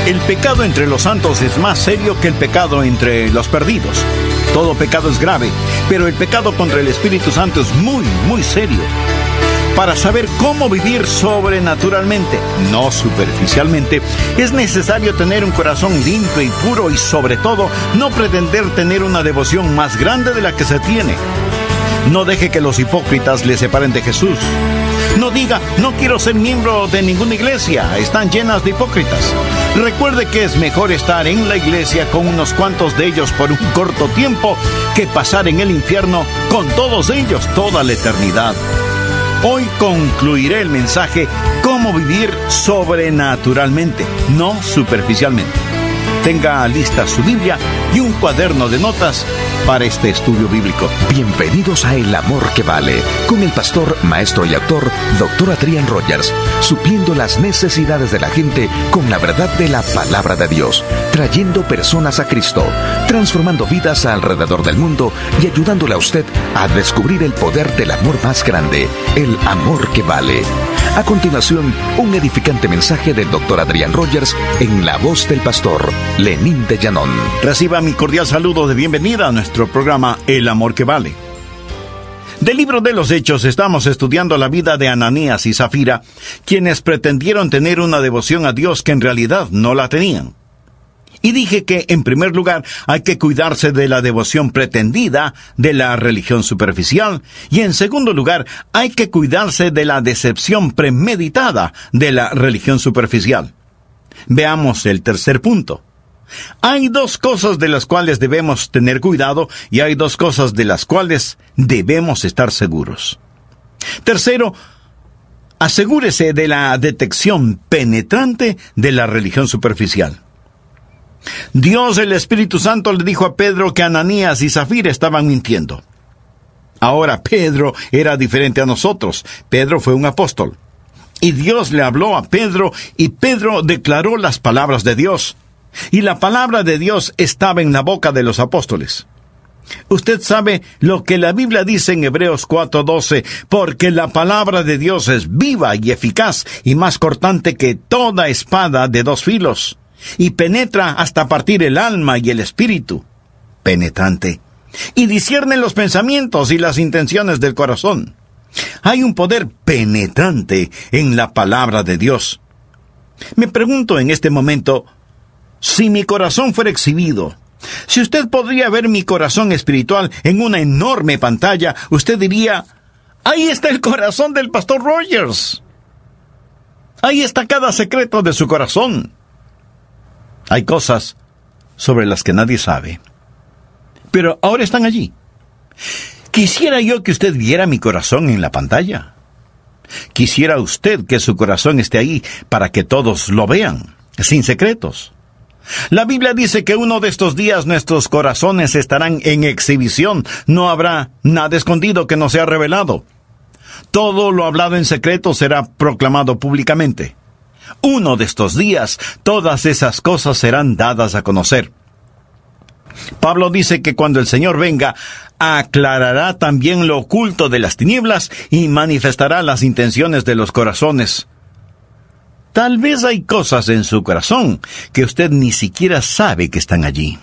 El pecado entre los santos es más serio que el pecado entre los perdidos. Todo pecado es grave, pero el pecado contra el Espíritu Santo es muy, muy serio. Para saber cómo vivir sobrenaturalmente, no superficialmente, es necesario tener un corazón limpio y puro y, sobre todo, no pretender tener una devoción más grande de la que se tiene. No deje que los hipócritas le separen de Jesús. No diga, no quiero ser miembro de ninguna iglesia, están llenas de hipócritas. Recuerde que es mejor estar en la iglesia con unos cuantos de ellos por un corto tiempo que pasar en el infierno con todos ellos toda la eternidad. Hoy concluiré el mensaje cómo vivir sobrenaturalmente, no superficialmente. Tenga lista su Biblia y un cuaderno de notas para este estudio bíblico. Bienvenidos a El Amor que Vale, con el pastor, maestro y autor, Dr. Adrián Rogers, supliendo las necesidades de la gente con la verdad de la palabra de Dios, trayendo personas a Cristo, transformando vidas alrededor del mundo y ayudándole a usted a descubrir el poder del amor más grande, el amor que vale. A continuación, un edificante mensaje del Dr. Adrián Rogers en la voz del pastor Lenín de Llanón. Reciba mi cordial saludo de bienvenida a nuestro programa El Amor que Vale. Del libro de los Hechos estamos estudiando la vida de Ananías y Zafira, quienes pretendieron tener una devoción a Dios que en realidad no la tenían. Y dije que, en primer lugar, hay que cuidarse de la devoción pretendida, de la religión superficial, y en segundo lugar, hay que cuidarse de la decepción premeditada de la religión superficial. Veamos el tercer punto. Hay dos cosas de las cuales debemos tener cuidado y hay dos cosas de las cuales debemos estar seguros. Tercero, asegúrese de la detección penetrante de la religión superficial. Dios, el Espíritu Santo, le dijo a Pedro que Ananías y Zafira estaban mintiendo. Ahora, Pedro era diferente a nosotros. Pedro fue un apóstol. Y Dios le habló a Pedro, y Pedro declaró las palabras de Dios. Y la palabra de Dios estaba en la boca de los apóstoles. Usted sabe lo que la Biblia dice en Hebreos 4:12, porque la palabra de Dios es viva y eficaz, y más cortante que toda espada de dos filos, y penetra hasta partir el alma y el espíritu, penetrante, y discierne los pensamientos y las intenciones del corazón. Hay un poder penetrante en la palabra de Dios. Me pregunto en este momento, si mi corazón fuera exhibido, si usted podría ver mi corazón espiritual en una enorme pantalla, usted diría, ahí está el corazón del pastor Rogers. Ahí está cada secreto de su corazón. Hay cosas sobre las que nadie sabe, pero ahora están allí. Quisiera yo que usted viera mi corazón en la pantalla. Quisiera usted que su corazón esté ahí para que todos lo vean, sin secretos. La Biblia dice que uno de estos días nuestros corazones estarán en exhibición. No habrá nada escondido que no sea revelado. Todo lo hablado en secreto será proclamado públicamente. Uno de estos días, todas esas cosas serán dadas a conocer. Pablo dice que cuando el Señor venga, aclarará también lo oculto de las tinieblas y manifestará las intenciones de los corazones. Tal vez hay cosas en su corazón que usted ni siquiera sabe que están allí.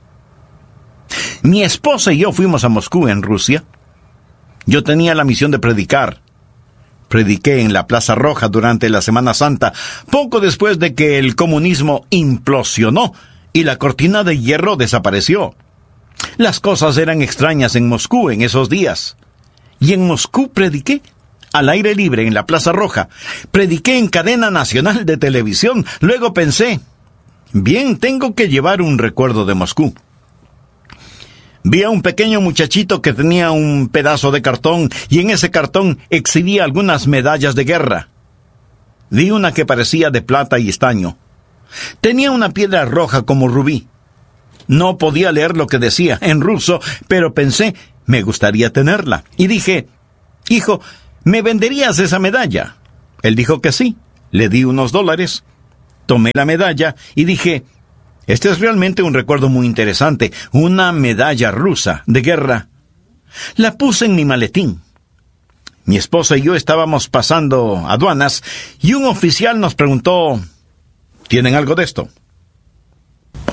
Mi esposa y yo fuimos a Moscú, en Rusia. Yo tenía la misión de predicar. Prediqué en la Plaza Roja durante la Semana Santa, poco después de que el comunismo implosionó y la cortina de hierro desapareció. Las cosas eran extrañas en Moscú en esos días. Y en Moscú prediqué al aire libre en la Plaza Roja. Prediqué en cadena nacional de televisión. Luego pensé, bien, tengo que llevar un recuerdo de Moscú. Vi a un pequeño muchachito que tenía un pedazo de cartón y en ese cartón exhibía algunas medallas de guerra. Vi una que parecía de plata y estaño. Tenía una piedra roja como rubí. No podía leer lo que decía en ruso, pero pensé, me gustaría tenerla. Y dije, hijo, ¿me venderías esa medalla? Él dijo que sí. Le di unos $. Tomé la medalla y dije, este es realmente un recuerdo muy interesante, una medalla rusa de guerra. La puse en mi maletín. Mi esposa y yo estábamos pasando aduanas y un oficial nos preguntó, ¿tienen algo de esto?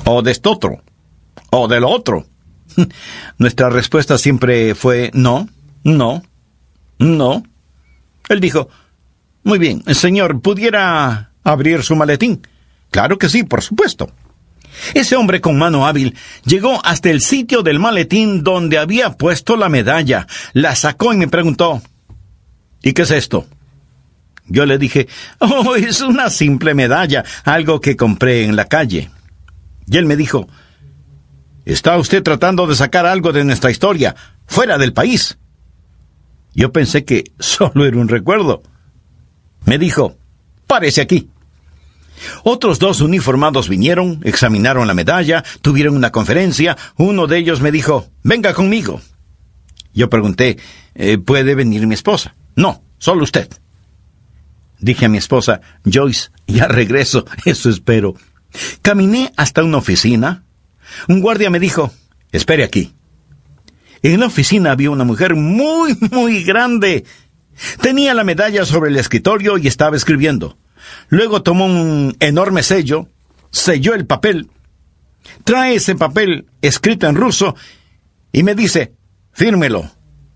¿O de esto otro? ¿O de lo otro? Nuestra respuesta siempre fue no, no, no. Él dijo, muy bien, señor, ¿pudiera abrir su maletín? Claro que sí, por supuesto. Ese hombre con mano hábil llegó hasta el sitio del maletín donde había puesto la medalla, la sacó y me preguntó, ¿y qué es esto? Yo le dije, oh, es una simple medalla, algo que compré en la calle. Y él me dijo, ¿está usted tratando de sacar algo de nuestra historia, fuera del país? Yo pensé que solo era un recuerdo. Me dijo, párese aquí. Otros 2 uniformados vinieron, examinaron la medalla, tuvieron una conferencia. Uno de ellos me dijo, venga conmigo. Yo pregunté, ¿puede venir mi esposa? No, solo usted. Dije a mi esposa, Joyce, ya regreso, eso espero. Caminé hasta una oficina. Un guardia me dijo, espere aquí. En la oficina había una mujer muy, muy grande. Tenía la medalla sobre el escritorio y estaba escribiendo. Luego tomó un enorme sello, selló el papel, trae ese papel escrito en ruso y me dice, fírmelo.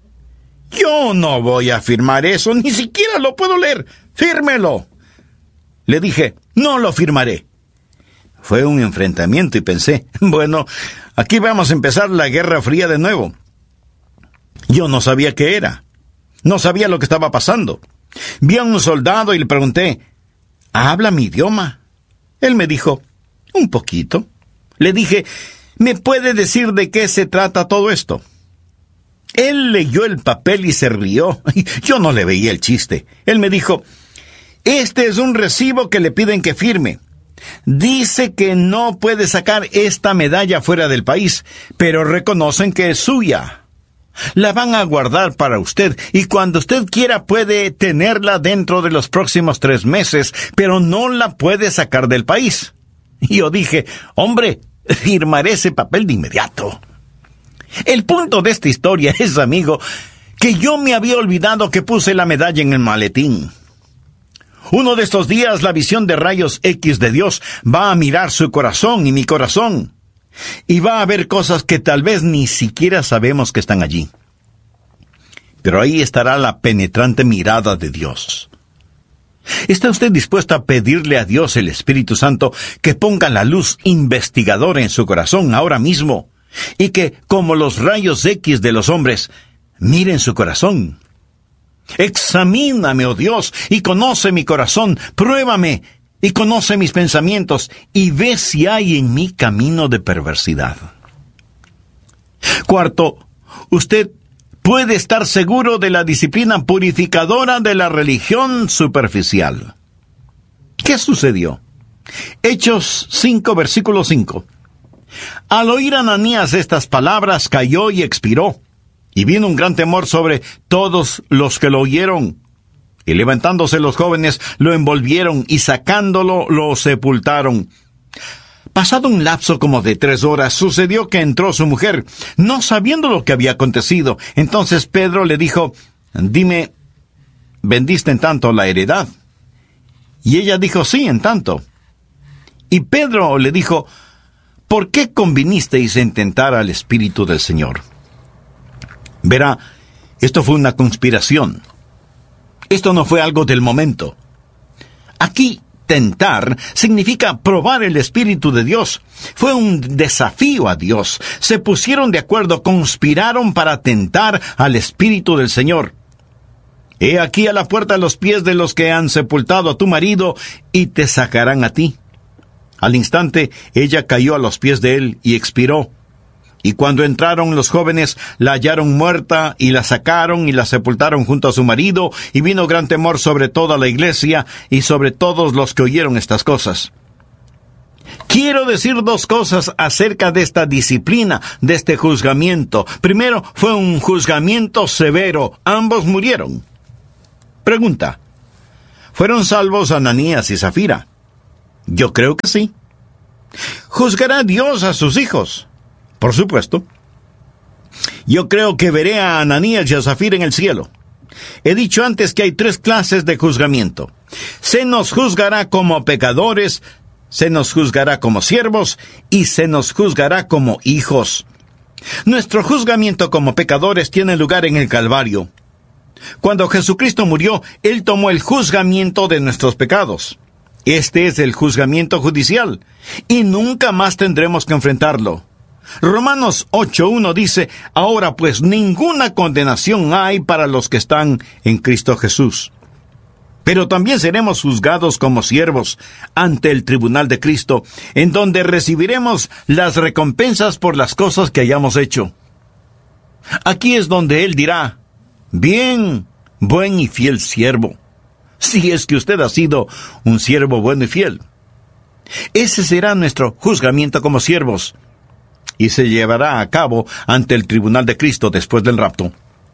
Yo no voy a firmar eso, ni siquiera lo puedo leer. ¡Fírmelo! Le dije, no lo firmaré. Fue un enfrentamiento y pensé, bueno, aquí vamos a empezar la Guerra Fría de nuevo. Yo no sabía qué era. No sabía lo que estaba pasando. Vi a un soldado y le pregunté, ¿habla mi idioma? Él me dijo, un poquito. Le dije, ¿me puede decir de qué se trata todo esto? Él leyó el papel y se rió. Yo no le veía el chiste. Él me dijo, este es un recibo que le piden que firme. Dice que no puede sacar esta medalla fuera del país, pero reconocen que es suya. La van a guardar para usted y cuando usted quiera puede tenerla dentro de los próximos 3 meses, pero no la puede sacar del país. Y yo dije, hombre, firmaré ese papel de inmediato. El punto de esta historia es, amigo, que yo me había olvidado que puse la medalla en el maletín. Uno de estos días la visión de rayos X de Dios va a mirar su corazón y mi corazón. Y va a ver cosas que tal vez ni siquiera sabemos que están allí. Pero ahí estará la penetrante mirada de Dios. ¿Está usted dispuesto a pedirle a Dios, el Espíritu Santo, que ponga la luz investigadora en su corazón ahora mismo? Y que, como los rayos X de los hombres, miren su corazón. Examíname, oh Dios, y conoce mi corazón, pruébame, y conoce mis pensamientos, y ve si hay en mí camino de perversidad. 4, usted puede estar seguro de la disciplina purificadora de la religión superficial. ¿Qué sucedió? Hechos 5, versículo 5. Al oír Ananías estas palabras, cayó y expiró, y vino un gran temor sobre todos los que lo oyeron. Y levantándose los jóvenes, lo envolvieron y sacándolo, lo sepultaron. Pasado un lapso como de 3 horas, sucedió que entró su mujer, no sabiendo lo que había acontecido. Entonces Pedro le dijo, dime, ¿vendiste en tanto la heredad? Y ella dijo, sí, en tanto. Y Pedro le dijo, ¿por qué convinisteis en tentar al Espíritu del Señor? Verá, esto fue una conspiración. Esto no fue algo del momento. Aquí, tentar significa probar el Espíritu de Dios. Fue un desafío a Dios. Se pusieron de acuerdo, conspiraron para tentar al Espíritu del Señor. He aquí a la puerta los pies de los que han sepultado a tu marido y te sacarán a ti. Al instante, ella cayó a los pies de él y expiró. Y cuando entraron los jóvenes, la hallaron muerta, y la sacaron y la sepultaron junto a su marido, y vino gran temor sobre toda la iglesia, y sobre todos los que oyeron estas cosas. Quiero decir 2 cosas acerca de esta disciplina, de este juzgamiento. Primero, fue un juzgamiento severo. Ambos murieron. Pregunta, ¿fueron salvos Ananías y Zafira? Yo creo que sí. ¿Juzgará Dios a sus hijos? Por supuesto. Yo creo que veré a Ananías y a Zafira en el cielo. He dicho antes que hay 3 clases de juzgamiento. Se nos juzgará como pecadores, se nos juzgará como siervos y se nos juzgará como hijos. Nuestro juzgamiento como pecadores tiene lugar en el Calvario. Cuando Jesucristo murió, Él tomó el juzgamiento de nuestros pecados. Este es el juzgamiento judicial, y nunca más tendremos que enfrentarlo. Romanos 8:1 dice, ahora pues ninguna condenación hay para los que están en Cristo Jesús. Pero también seremos juzgados como siervos ante el tribunal de Cristo, en donde recibiremos las recompensas por las cosas que hayamos hecho. Aquí es donde Él dirá, bien, buen y fiel siervo, si es que usted ha sido un siervo bueno y fiel. Ese será nuestro juzgamiento como siervos, y se llevará a cabo ante el tribunal de Cristo después del rapto.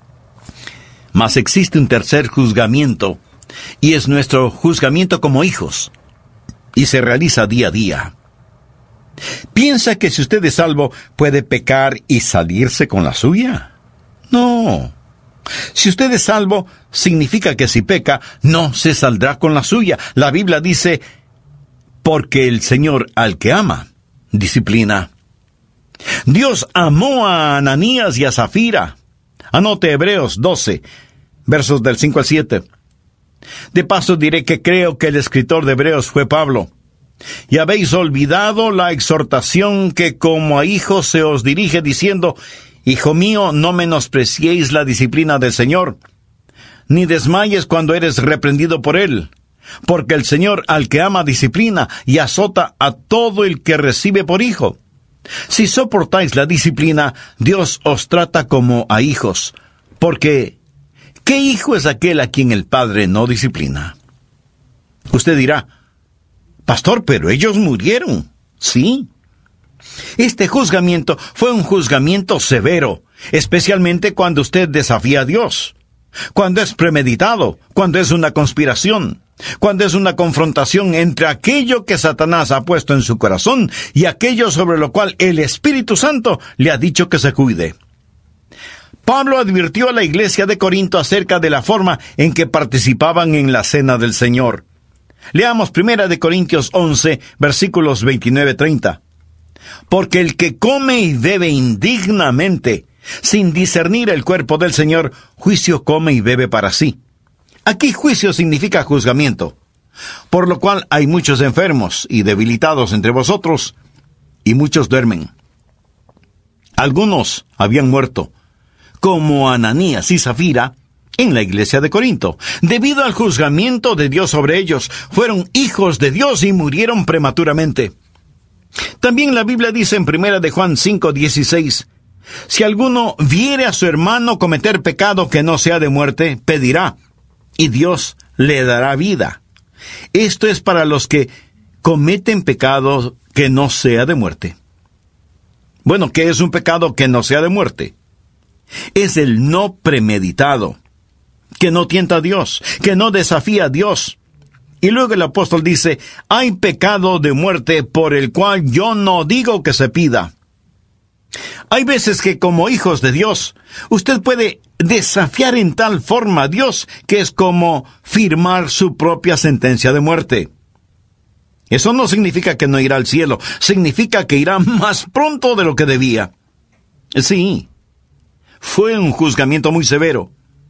Mas existe un tercer juzgamiento, y es nuestro juzgamiento como hijos, y se realiza día a día. ¿Piensa que si usted es salvo, puede pecar y salirse con la suya? No. Si usted es salvo, significa que si peca, no se saldrá con la suya. La Biblia dice, porque el Señor al que ama, disciplina. Dios amó a Ananías y a Zafira. Anote Hebreos 12, versos del 5 al 7. De paso diré que creo que el escritor de Hebreos fue Pablo. Y habéis olvidado la exhortación que como a hijos se os dirige diciendo, Hijo mío, no menospreciéis la disciplina del Señor, ni desmayes cuando eres reprendido por Él, porque el Señor al que ama disciplina y azota a todo el que recibe por hijo. Si soportáis la disciplina, Dios os trata como a hijos, porque ¿qué hijo es aquel a quien el Padre no disciplina? Usted dirá, Pastor, pero ellos murieron. Sí. Este juzgamiento fue un juzgamiento severo, especialmente cuando usted desafía a Dios, cuando es premeditado, cuando es una conspiración, cuando es una confrontación entre aquello que Satanás ha puesto en su corazón y aquello sobre lo cual el Espíritu Santo le ha dicho que se cuide. Pablo advirtió a la iglesia de Corinto acerca de la forma en que participaban en la cena del Señor. Leamos 1 Corintios 11, versículos 29-30. Porque el que come y bebe indignamente, sin discernir el cuerpo del Señor, juicio come y bebe para sí. Aquí juicio significa juzgamiento, por lo cual hay muchos enfermos y debilitados entre vosotros, y muchos duermen. Algunos habían muerto, como Ananías y Zafira, en la iglesia de Corinto. Debido al juzgamiento de Dios sobre ellos, fueron hijos de Dios y murieron prematuramente. También la Biblia dice en 1 Juan 5:16, si alguno viere a su hermano cometer pecado que no sea de muerte, pedirá, y Dios le dará vida. Esto es para los que cometen pecado que no sea de muerte. Bueno, ¿qué es un pecado que no sea de muerte? Es el no premeditado, que no tienta a Dios, que no desafía a Dios. Y luego el apóstol dice, hay pecado de muerte por el cual yo no digo que se pida. Hay veces que como hijos de Dios, usted puede desafiar en tal forma a Dios que es como firmar su propia sentencia de muerte. Eso no significa que no irá al cielo, significa que irá más pronto de lo que debía. Sí, fue un juzgamiento muy severo.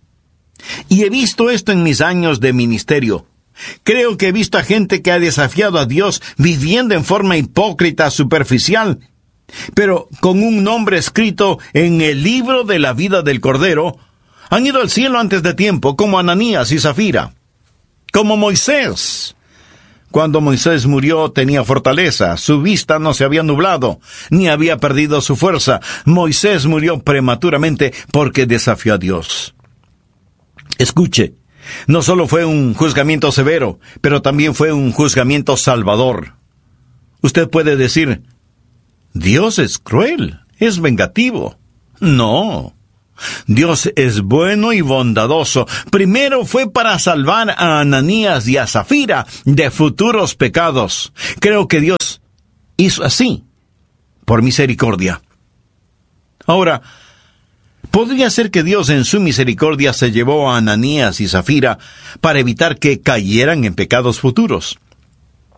Y he visto esto en mis años de ministerio. Creo que he visto a gente que ha desafiado a Dios viviendo en forma hipócrita, superficial, pero con un nombre escrito en el libro de la vida del Cordero, han ido al cielo antes de tiempo, como Ananías y Zafira, como Moisés. Cuando Moisés murió tenía fortaleza, su vista no se había nublado, ni había perdido su fuerza. Moisés murió prematuramente porque desafió a Dios. Escuche, no solo fue un juzgamiento severo, pero también fue un juzgamiento salvador. Usted puede decir, Dios es cruel, es vengativo. No, Dios es bueno y bondadoso. Primero fue para salvar a Ananías y a Zafira de futuros pecados. Creo que Dios hizo así, por misericordia. Ahora, podría ser que Dios en su misericordia se llevó a Ananías y Zafira para evitar que cayeran en pecados futuros.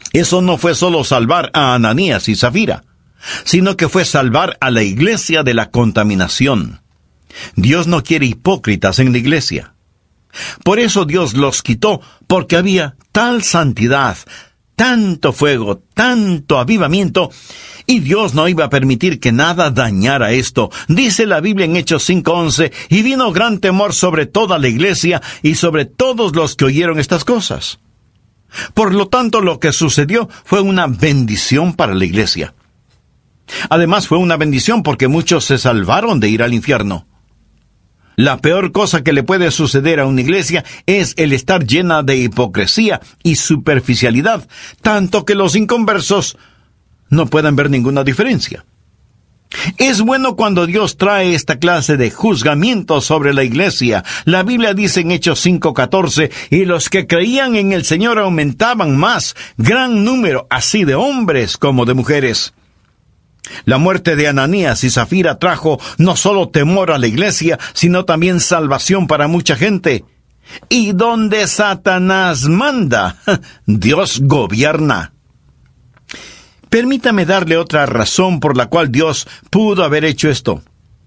Eso no fue solo salvar a Ananías y Zafira, sino que fue salvar a la iglesia de la contaminación. Dios no quiere hipócritas en la iglesia. Por eso Dios los quitó, porque había tal santidad, tanto fuego, tanto avivamiento, y Dios no iba a permitir que nada dañara esto. Dice la Biblia en Hechos 5:11, y vino gran temor sobre toda la iglesia y sobre todos los que oyeron estas cosas. Por lo tanto, lo que sucedió fue una bendición para la iglesia. Además, fue una bendición porque muchos se salvaron de ir al infierno. La peor cosa que le puede suceder a una iglesia es el estar llena de hipocresía y superficialidad, tanto que los inconversos no puedan ver ninguna diferencia. Es bueno cuando Dios trae esta clase de juzgamiento sobre la iglesia. La Biblia dice en Hechos 5:14, y los que creían en el Señor aumentaban más, gran número, así de hombres como de mujeres. La muerte de Ananías y Zafira trajo no solo temor a la iglesia, sino también salvación para mucha gente. Y donde Satanás manda, Dios gobierna. Permítame darle otra razón por la cual Dios pudo haber hecho esto: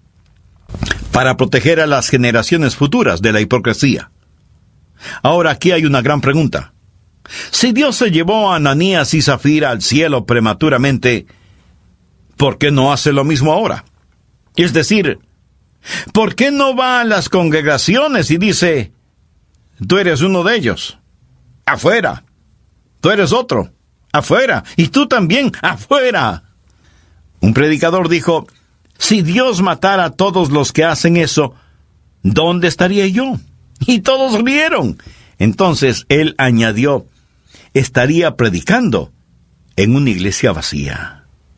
para proteger a las generaciones futuras de la hipocresía. Ahora aquí hay una gran pregunta. Si Dios se llevó a Ananías y Zafira al cielo prematuramente, ¿por qué no hace lo mismo ahora? Es decir, ¿por qué no va a las congregaciones y dice, tú eres uno de ellos, afuera, tú eres otro, afuera, y tú también, afuera? Un predicador dijo, si Dios matara a todos los que hacen eso, ¿dónde estaría yo? Y todos rieron. Entonces él añadió, estaría predicando en una iglesia vacía.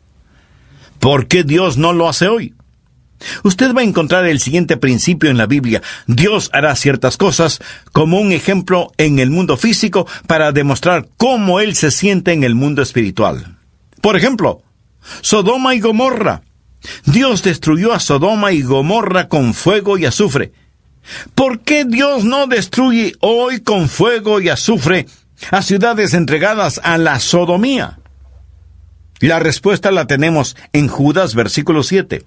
¿Por qué Dios no lo hace hoy? Usted va a encontrar el siguiente principio en la Biblia. Dios hará ciertas cosas como un ejemplo en el mundo físico para demostrar cómo Él se siente en el mundo espiritual. Por ejemplo, Sodoma y Gomorra. Dios destruyó a Sodoma y Gomorra con fuego y azufre. ¿Por qué Dios no destruye hoy con fuego y azufre a ciudades entregadas a la sodomía? La respuesta la tenemos en Judas, versículo 7.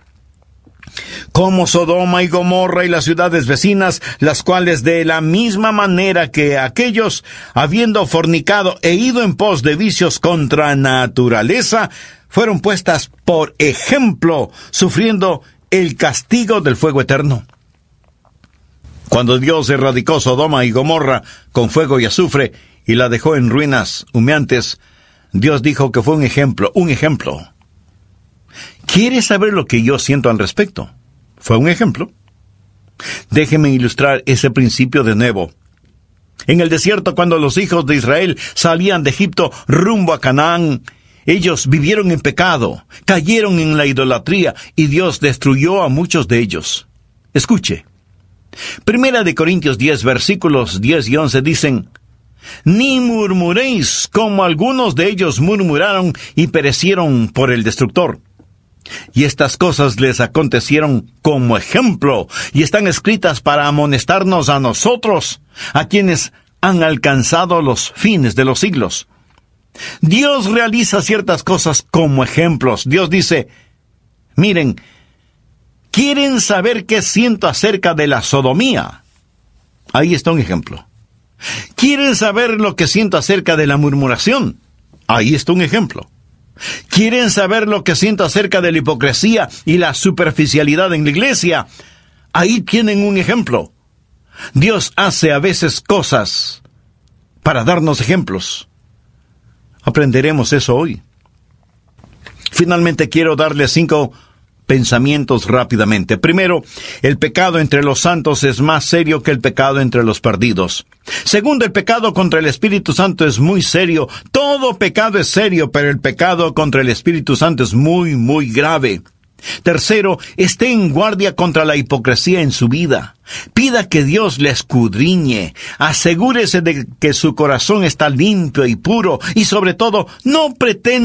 Como Sodoma y Gomorra y las ciudades vecinas, las cuales de la misma manera que aquellos, habiendo fornicado e ido en pos de vicios contra naturaleza, fueron puestas por ejemplo, sufriendo el castigo del fuego eterno. Cuando Dios erradicó Sodoma y Gomorra con fuego y azufre y la dejó en ruinas humeantes, Dios dijo que fue un ejemplo, un ejemplo. ¿Quieres saber lo que yo siento al respecto? ¿Fue un ejemplo? Déjeme ilustrar ese principio de nuevo. En el desierto, cuando los hijos de Israel salían de Egipto rumbo a Canaán, ellos vivieron en pecado, cayeron en la idolatría y Dios destruyó a muchos de ellos. Escuche. 1 Corintios 10, versículos 10 y 11 dicen, ni murmuréis como algunos de ellos murmuraron y perecieron por el destructor. Y estas cosas les acontecieron como ejemplo y están escritas para amonestarnos a nosotros, a quienes han alcanzado los fines de los siglos. Dios realiza ciertas cosas como ejemplos. Dios dice, miren, ¿quieren saber qué siento acerca de la sodomía? Ahí está un ejemplo. ¿Quieren saber lo que siento acerca de la murmuración? Ahí está un ejemplo. ¿Quieren saber lo que siento acerca de la hipocresía y la superficialidad en la iglesia? Ahí tienen un ejemplo. Dios hace a veces cosas para darnos ejemplos. Aprenderemos eso hoy. Finalmente quiero darles 5 pensamientos rápidamente. Primero, el pecado entre los santos es más serio que el pecado entre los perdidos. Segundo, el pecado contra el Espíritu Santo es muy serio. Todo pecado es serio, pero el pecado contra el Espíritu Santo es muy, muy grave. Tercero, esté en guardia contra la hipocresía en su vida. Pida que Dios le escudriñe. Asegúrese de que su corazón está limpio y puro. Y sobre todo, no pretenda